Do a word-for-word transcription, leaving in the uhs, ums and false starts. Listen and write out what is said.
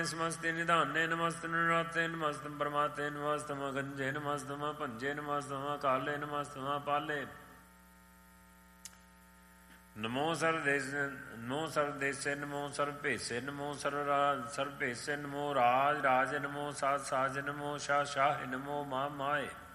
नमस्ते निधाने नमस्ते नराते नमस्ते परमाते नमस्तम गंजे नमस्तम पंजे नमस्तम काले नमस्तम पाले नमो सर्वदेश नमो सर्वदेशे नमो सर्वभेषे नमो सर्वभेषे नमो राज राज नमो साज साज नमो शाह शाह नमो मा माए